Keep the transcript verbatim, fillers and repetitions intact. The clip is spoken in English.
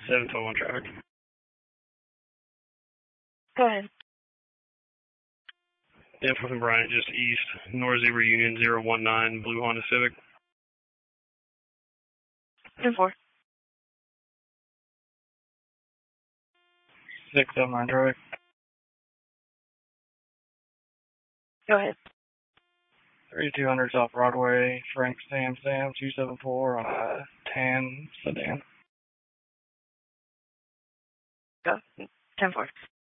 seven twelve one traffic. Go ahead. Yeah, from Bryant, just east, North Zebra Union zero one nine, Blue Honda Civic. ten four. six seven nine traffic. Go ahead. thirty-two hundred South Broadway, Frank Sam Sam two seven four on a tan sedan. Go. ten four.